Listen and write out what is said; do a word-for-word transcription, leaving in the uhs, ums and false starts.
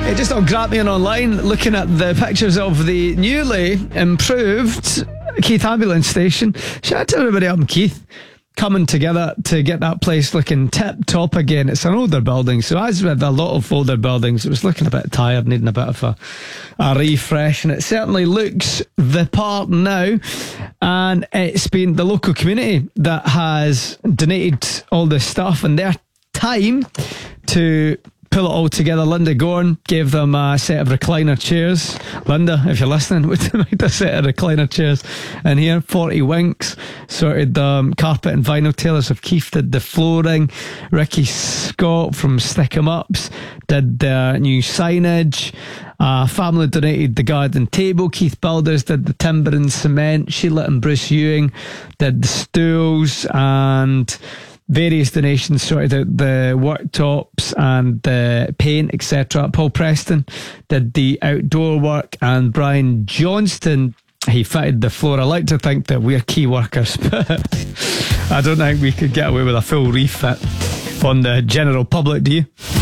It just all grabbed me online looking at the pictures of the newly improved Keith Ambulance Station. Shout out to everybody up in Keith coming together to get that place looking tip top again. It's an older building, so as with a lot of older buildings, it was looking a bit tired, needing a bit of a, a refresh, and it certainly looks the part now. And it's been the local community that has donated all this stuff and their time to pull it all together. Linda Gorn gave them a set of recliner chairs. Linda, if you're listening, would you like a set of recliner chairs in here? forty winks. Sorted the um, carpet and vinyl. Tailors of Keith did the flooring. Ricky Scott from Stick 'em Ups did the new signage. Uh, family donated the garden table. Keith Builders did the timber and cement. Sheila and Bruce Ewing did the stools, and various donations sorted out the worktops and the paint, et cetera. Paul Preston did the outdoor work, and Brian Johnston, he fitted the floor. I like to think that we're key workers, but I don't think we could get away with a full refit on the general public, do you?